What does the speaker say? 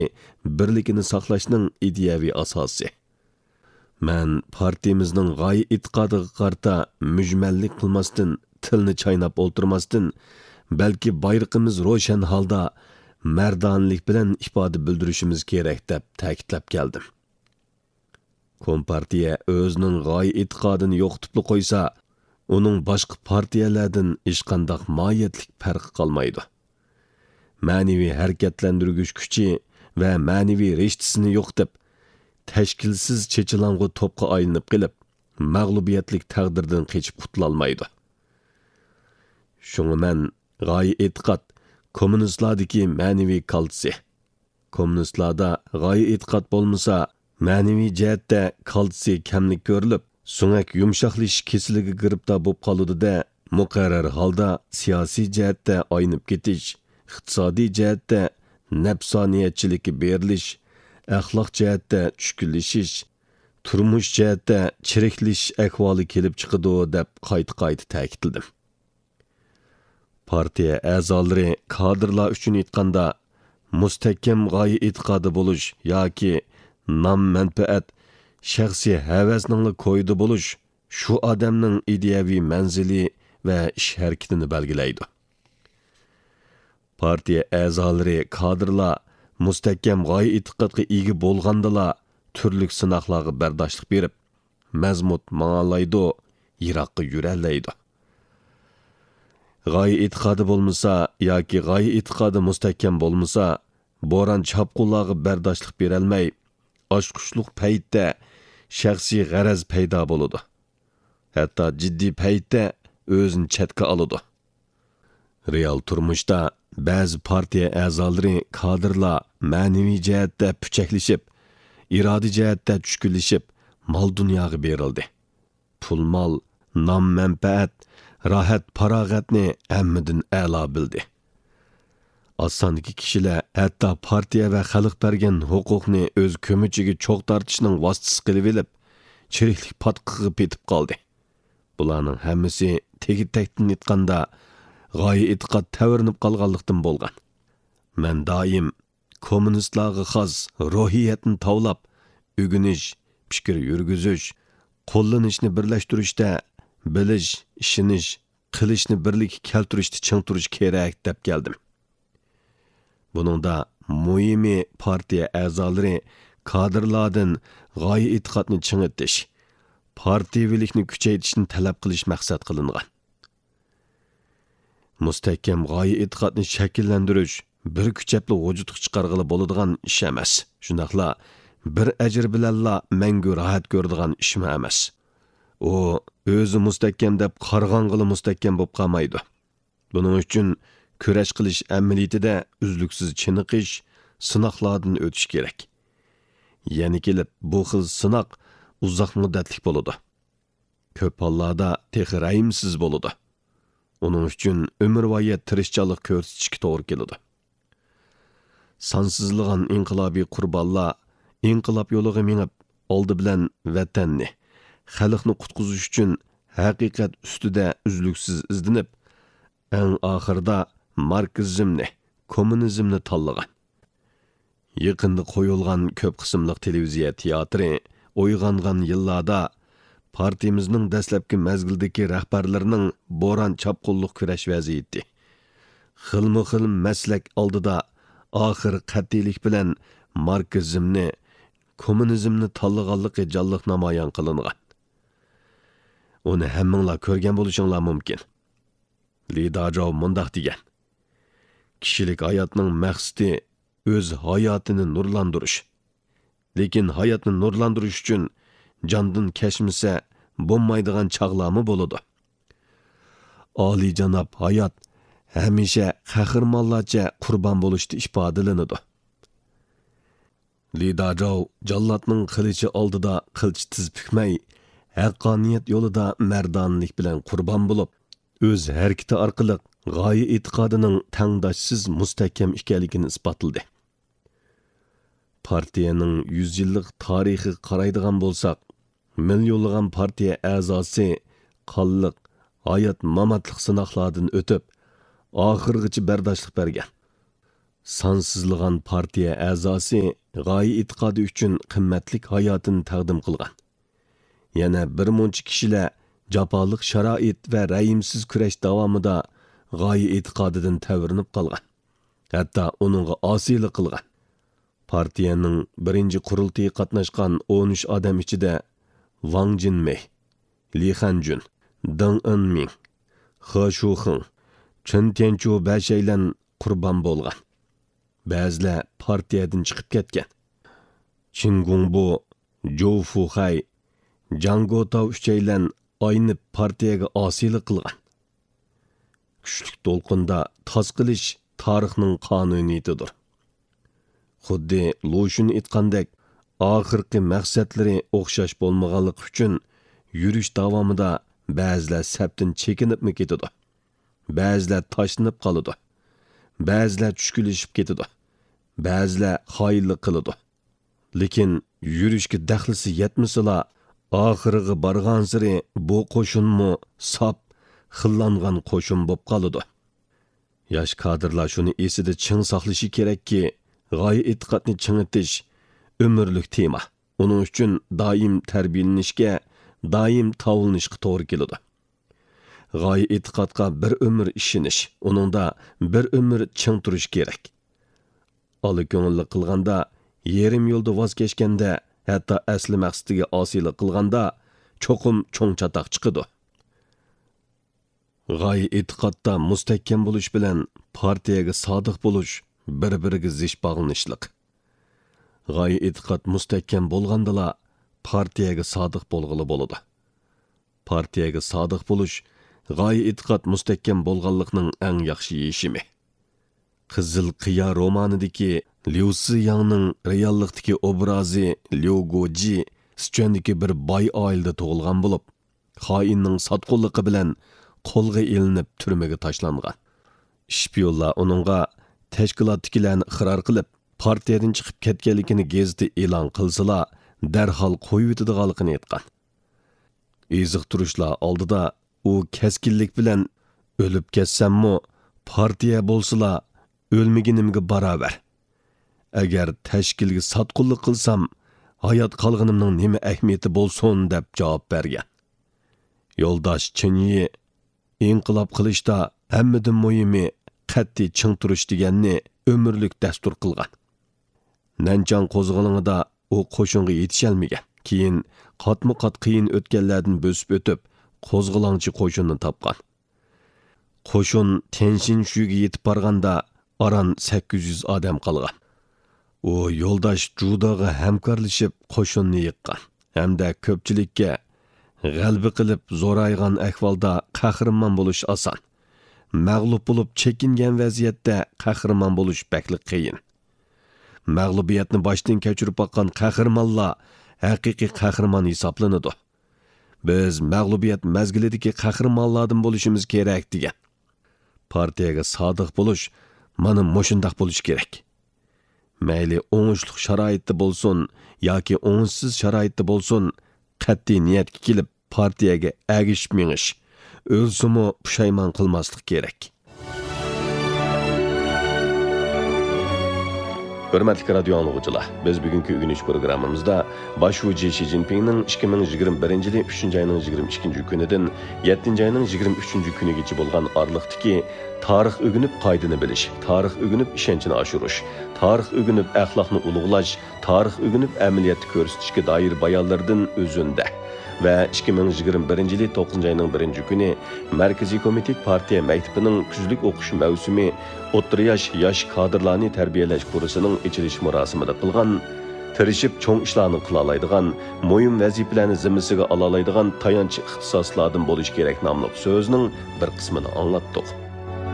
birlikini saqlashning ideyaviy asosi. Men partiyamizning g'oya e'tiqodiga qarta mujmallik qilmasdan, tilni chaynab o'ltirmasdan, balki bayrog'imiz ro'shan holda mardonlik bilan ifoda bildirishimiz kerak deb ta'kidlab keldim. Kompartiya o'zining g'oya e'tiqodini yo'qotib qo'ysa, uning boshqa partiyalardan hech qanday mohiyatlik farqi qolmaydi. Ma'naviy harakatlantirgich kuchi va ma'naviy rishtasini yo'qotib, tashkilsiz chechilang'u to'pqa aylanib qilib, mag'lubiyatlik taqdirdan qechib qutula olmaydi. Shunga men g'oya e'tiqod kommunistlardagi ma'naviy kaltsi. Kommunistlarda g'oya e'tiqod bo'lmasa, ma'naviy jihatda kaltsi kamlik ko'rilib, so'ngak yumshoqlish kesiliga giribdor bo'lib qoladi-da, muqarrar holda siyosiy jihatda aynib ketish, iqtisodiy jihatda nafsoniyatchilikka berilish, axloq jihatda tushkunlashish, turmush jihatda chiriklash ahvoli kelib chiqadi deb qayta ta'kidladim. Partiya a'zolari kadrlar uchun aytganda mustahkam g'oya e'tiqodi bo'lish yoki nom manfaat shaxsiy havasning qo'ydi bo'lish shu odamning ideyaviy manzili va ish harakatini belgilaydi. Partiya a'zolari kadrlar mustahkam g'oya e'tiqodga ega bo'lgandala turli sinoqlarga bardoshlik berib, mazmut ma'alaydi, yiroqqa yuralaydi. G'oya e'tiqodi bo'lmasa yoki g'oya e'tiqodi mustahkam bo'lmasa, bo'ron chapqullarga bardoshlik berolmay, oshqushliq paytda shaxsiy g'araz paydo bo'ladi. Hatto jiddiy paytda o'zini chetga oladi. Real turmushda ba'zi partiya a'zolari kadrlar ma'naviy jihatda puchaklashib, irodiy jihatda tushkunlashib, mol dunyoga berildi. Pul mol, nom manfaat, rahat farog'atni hammadan a'lo bildi. Osondagi kishilar hatto partiya va xalq bergan huquqni o'z ko'michiga cho'q tortishning vositasi qilib olib, chiriklik patqiga petib qoldi. Bularning hammasi tegi-takdan aytganda g'oya e'tiqod tavirnib qolganlikdan bo'lgan. Men doim kommunistlarga xos ruhiyatni tavlab, o'g'inish, fikr yurgizish, qo'llanishni birlashtirishda, bilish, ishinish, qilishni birlikka keltirishda ching turish kerak deb keldim. Buningda muhimi partiya a'zolari kadrlardan g'oya e'tiqodni chingitish, partiyavilikni kuchaytirishni talab qilish maqsad qilingan. Mustahkam g'oya e'tiqodni shakllantirish bir kuchapli vujudga chiqarg'ili bo'ladigan ish emas. Shundaqla bir ajr bilanla mangu rohat ko'radigan ish emas. U o'zi mustahkam deb qarg'ong'ili mustahkam bo'lib qolmaydi. Buning uchun kurash qilish amaliyotida uzluksiz chiniqish, sinoqlardan o'tish kerak. Ya'ni kelib bu xil sinoq uzoq muddatlik bo'ladi. Ko'p hollarda texrayimsiz bo'ladi. Uning uchun umrvoyat tirishchilik ko'rsatishga to'g'ri keladi. Sansizligan inqilobiy qurbonlar inqilob yo'liga minib, oldi bilan vatanni, xalqni qutqizish uchun haqiqat ustida uzluksiz izlanib, eng oxirida marksizmni, kommunizmni tanlagan. Yaqinda qo'yilgan ko'p qismli televiziya teatri uyg'ongan yillarda partiyamizning dastlabki mezgildagi rahbarlarining bo'ron chapqulliq kurash vaziyati. Xilma-xil maslak oldida oxir qat'iylik bilan marksizmni, kommunizmni tanlaganligi jonliq namoyon qilingan. Uni hammanglar ko'rgan bo'lishinglar mumkin. Lidajov mundaq degan: kishilik hayotning maqsadi o'z hayotini nurlantirish. Lekin hayotni nurlantirish uchun jondan kashmisa bo'lmaydigan chaqlami bo'ladi. Oliy janob hayot hamisha qahramonlarcha qurbon bo'lishda ifodalanadi. Lidajov jallodning qilichi oldida qilch tiz pikmay, haqqoniyat yo'lida mardonlik bilan qurbon bo'lib, o'z harakati orqali g'oya e'tiqodining tangdoshsiz mustahkam ekanligini isbotladi. Partiyaning 100 yillik tarixiga qaraydigan bo'lsak, millionlagan partiya a'zosi qonliq, hayot mamatliq sinoqlardan o'tib, oxirgacha bardoshlik bergan. Sansızlığan partiya a'zosi g'oya e'tiqodi uchun qimmatlik hayotini taqdim qilgan. Yana bir muncha kishilar jafoliq sharoit va rayimsiz kurash davomida g'oya e'tiqodidan tavirinib qolgan. Hatto uningga osiylik qilgan. Partiyaning birinchi qurultiyi qatnashgan 13 odam ichida Wang Jinmei, Li Hanjun, Deng Enming, He Shuxing, Chen Tianchu bashaylan qurbon bo'lgan. Ba'zilar partiyadan chiqib ketgan. Qin Gongbu, Zhou Fuhay, Zhang Guotao uchaylan aynib partiyaga osiylik qilgan. Kuchlik to'lqinda toz qilish tarixning qonuniyatidir. Xuddi Lushun aytgandek, oxirgi maqsadlari o'xshash bo'lmaganligi uchun yurish davomida ba'zilar sapdan chekinib ketadi. Ba'zilar tashlanib qoladi. Ba'zilar tushkulishib ketadi. Ba'zilar xoyillik qiladi. Lekin yurishga daxlisi yetmasala, oxiriga borgan sari bu qo'shinmi sap xillangan qo'shin bo'lib qoladi. Yosh kadrlar shuni esida ching saqlashi kerakki, g'oya e'tiqodni chingitish umrlik tema. Uning uchun doim tarbiyalanishga, doim tavlanishga to'g'ri keladi. G'oya e'tiqodga bir umr ishinish, uningda bir umr ching turish kerak. Oli ko'ngilli qilganda, yerim yo'lda voz kechganda, hatto asli maqsadiga osiylik qilganda cho'qim cho'ng chatoq chiqadi. G'oya e'tiqodda mustahkam bo'lish bilan partiyaga sodiq bo'lish bir-biriga zich bog'lanishliq. G'oya e'tiqod mustahkam bo'lgandala partiyaga sodiq bo'lg'ili bo'ladi. Partiyaga sodiq bo'lish g'oya e'tiqod mustahkam bo'lganlikning eng yaxshi yechimi. Qizil qiya romanidagi Liu Siyangning reallikdagi obrazi Liu Guoji Sichuandagi bir boy oilada tug'ilgan bo'lib, xoinning sotqunligi bilan qo'lga ilinib turmaga tashlangan. Ishpiyonlar uningga tashkilotdagilarni iqror qilib, partiyadan chiqib ketganligini gazetda e'lon qilsalar, darhol qo'yib yetadiganligini aytgan. Eziq turishlar oldida u keskinlik bilan o'lib ketsammi, partiya bo'lsalar o'lmaganimga barobar. Agar tashkilga sotqunlik qilsam, hayot qolganimning nima ahamiyati bo'lsin deb javob bergan. Yo'ldosh Chinyi inqilob qilishda hammadan muhimi qat'iy ching turish deganni umrlik dastur qilgan. Nanchang qo'zg'olonida u qo'shinga yetishalmagan. Keyin qatma-qat qiyin o'tganlardan bo'sib o'tib, qo'zg'olonchi qo'shinni topgan. Qo'shin Tenshin shuga yetib borganda aran 800 odam qolgan. U yo'ldosh Judoga hamkorlashib qo'shinni yiqqan. Hamda ko'pchilikka g'alba qilib zo'raygan ahvolda qahramon bo'lish oson. Mag'lub bo'lib chekingan vaziyatda qahramon bo'lish bakli qiyin. Mag'lubiyatni boshdan kechirib boqqan qahramonlar haqiqiy qahramon hisoblanadi. Biz mag'lubiyat mazgilidagi qahramonlardan bo'lishimiz kerak degan. Partiyaga sodiq bo'lish mana mushundoq bo'lish kerak. Mayli o'ngishli sharoitda bo'lsin yoki o'ngishsiz sharoitda bo'lsin, qat'iy niyatga kelib partiyaga agishib menish, o'zini pushaymon qilmaslik kerak. Hürmetli radyo anlıqçılar, biz bugünkü ügünüş programımızda Başvuci Xi Jinping'nin 2021 yılı 3. ayının 22. günüdün 7. ayının 23. günü geçi bolğan arlıqdaki tarix ügünüp qaydını biliş, tarix ügünüp işençini aşırış, tarix ügünüp əxlaqını uluğlaş, tarix ügünüp əməliyyatı körüstüşke dair bayanlardan özünde. Ve 2021 yılı 9. ayının 1. günü Merkezi Komitet Partiya Mektebining küzlük okuş mevsimi o'rta yosh kadrlarni tarbiyalash kursining ichilish marosimida qilgan, tirishib cho'ng ishlarni qila oladigan, muhim vazifalarni zimmasiga ola oladigan tayanch ixtisoslardan bo'lish kerak nomli so'zning bir qismini anglatdik.